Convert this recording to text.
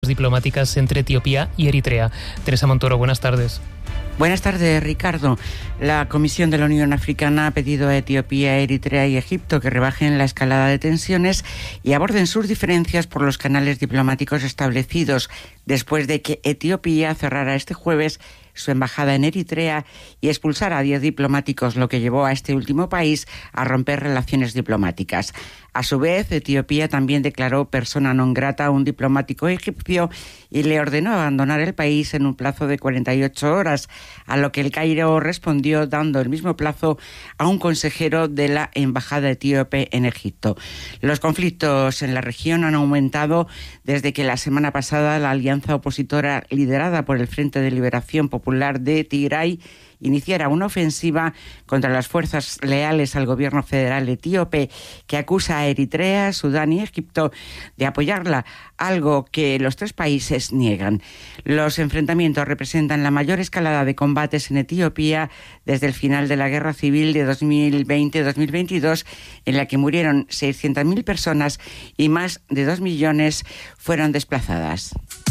diplomáticas entre Etiopía y Eritrea. Teresa Montoro, buenas tardes. Buenas tardes, Ricardo. La Comisión de la Unión Africana ha pedido a Etiopía, Eritrea y Egipto que rebajen la escalada de tensiones y aborden sus diferencias por los canales diplomáticos establecidos, después de que Etiopía cerrara este jueves su embajada en Eritrea y expulsara a 10 diplomáticos, lo que llevó a este último país a romper relaciones diplomáticas. A su vez, Etiopía también declaró persona non grata a un diplomático egipcio y le ordenó abandonar el país en un plazo de 48 horas, a lo que el Cairo respondió dando el mismo plazo a un consejero de la embajada etíope en Egipto. Los conflictos en la región han aumentado desde que la semana pasada la alianza opositora liderada por el Frente de Liberación Popular de Tigray iniciara una ofensiva contra las fuerzas leales al gobierno federal etíope, que acusa a Eritrea, Sudán y Egipto de apoyarla, algo que los tres países niegan. Los enfrentamientos representan la mayor escalada de combates en Etiopía desde el final de la guerra civil de 2020-2022, en la que murieron 600.000 personas y más de 2 millones fueron desplazadas.